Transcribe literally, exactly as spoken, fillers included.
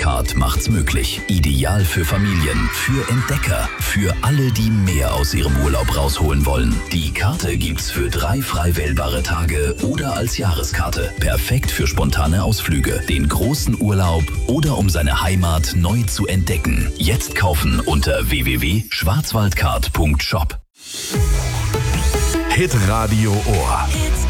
Schwarzwaldcard macht's möglich. Ideal für Familien, für Entdecker, für alle, die mehr aus ihrem Urlaub rausholen wollen. Die Karte gibt's für drei frei wählbare Tage oder als Jahreskarte. Perfekt für spontane Ausflüge, den großen Urlaub oder um seine Heimat neu zu entdecken. Jetzt kaufen unter w w w punkt schwarzwaldcard punkt shop. Hitradio Ohr.